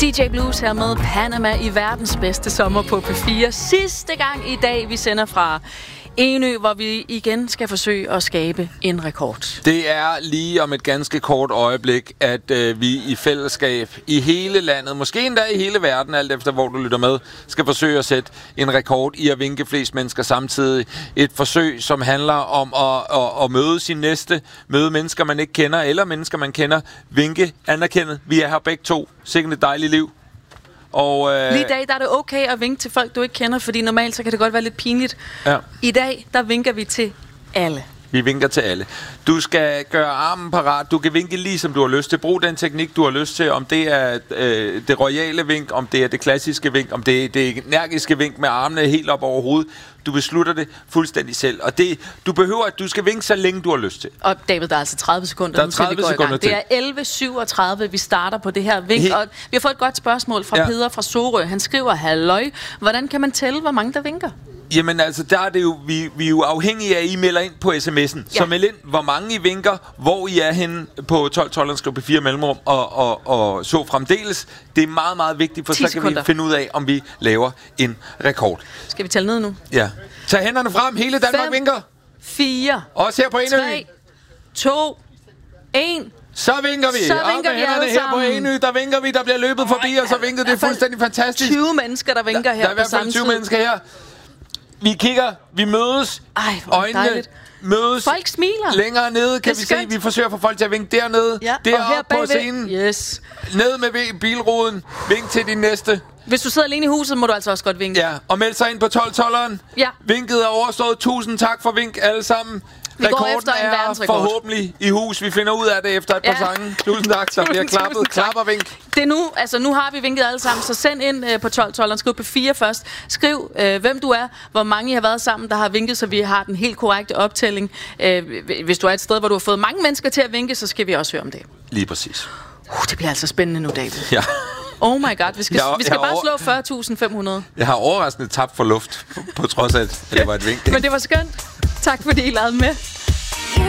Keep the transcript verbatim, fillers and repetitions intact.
D J Blues her med Panama i verdens bedste sommer på P fire. Sidste gang i dag, vi sender fra Enø, hvor vi igen skal forsøge at skabe en rekord. Det er lige om et ganske kort øjeblik, at øh, vi i fællesskab i hele landet, måske endda i hele verden, alt efter hvor du lytter med, skal forsøge at sætte en rekord i at vinke flest mennesker samtidig. Et forsøg, som handler om at, at, at møde sin næste, møde mennesker, man ikke kender, eller mennesker, man kender. Vinke, anerkende. Vi er her begge to. Sikkert et dejligt liv. Og, øh, Lige i dag, der er det okay at vinke til folk, du ikke kender, fordi normalt så kan det godt være lidt pinligt. Ja. I dag, der vinker vi til alle. Vi vinker til alle. Du skal gøre armen parat. Du kan vinke lige som du har lyst til. Brug den teknik, du har lyst til. Om det er øh, det royale vink, om det er det klassiske vink, om det er det energiske vink med armene helt op over hovedet. Du beslutter det fuldstændig selv. Og det, du behøver, at du skal vinke så længe du har lyst til. Og David, der er altså tredive sekunder. Der er tredive sekunder til. Det er elleve syvogtredive, vi starter på det her vink. He- og vi har fået et godt spørgsmål fra Ja. Peder fra Sorø. Han skriver, halløj, hvordan kan man tælle, hvor mange der vinker? Jamen altså, der er det jo, vi, vi er jo afhængige af, at I melder ind på sms'en. Ja. Så meld ind, hvor mange I vinker, hvor I er henne på tolv tolv, skriv P fire mellemrum, og, og, og så fremdeles. Det er meget, meget vigtigt, for så kan sekunder. vi finde ud af, om vi laver en rekord. Skal vi tælle ned nu? Ja. Tag hænderne frem, hele Danmark Fem. vinker. fire, Også her på Enø. tre, to, en. Så vinker vi. Så Op vinker med vi hænderne alle her på sammen. Enø. Der vinker vi, der bliver løbet forbi, og så vinker det er fuldstændig fantastisk. tyve mennesker, der vinker Der, her der er i på hvert samme fald tyve tid. mennesker her. Vi kigger, vi mødes. Ej, hvor Øjnene dejligt. mødes. Folk smiler. Længere nede Det kan er vi se, skønt. vi forsøger at få folk til at vinke dernede. Ja, og Deroppe her på bagved. scenen. Yes. Ned med vi- bilruden. Vink til din næste. Hvis du sidder alene i huset, må du altså også godt vinke. Ja, og meld sig ind på tolv tolveren. Ja. Vinket er overstået. Tusind tak for vink alle sammen. Vi går Rekorden efter en er verdensrekord. forhåbentlig i hus. Vi finder ud af det efter et Ja. par sange. Tusind tak. Der bliver Tusind, klappet. tusind tak. Klap og vink. Det er nu, altså nu har vi vinket alle sammen, så send ind øh, på tolv tolv, skriv P fire først. Skriv, øh, hvem du er, hvor mange I har været sammen, der har vinket, så vi har den helt korrekte optælling. Øh, hvis du er et sted, hvor du har fået mange mennesker til at vinke, så skal vi også høre om det. Lige præcis. Uh, det bliver altså spændende nu, David. Ja. Oh my god, vi skal, Jeg- vi skal jeg bare over- slå fyrre tusind fem hundrede. Jeg har overraskende tabt for luft, på, på trods af, at det var et vink. Men det var skønt. Tak fordi I lavede med.